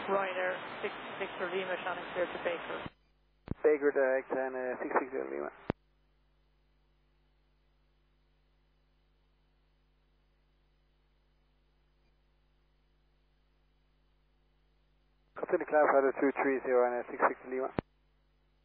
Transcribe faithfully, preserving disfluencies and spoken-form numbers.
Ryder, six Victor Lima, Shannon clear to Baker. Baker direct and uh, six six zero Lima. Continue cloud fighter two three zero and uh, six six Lima.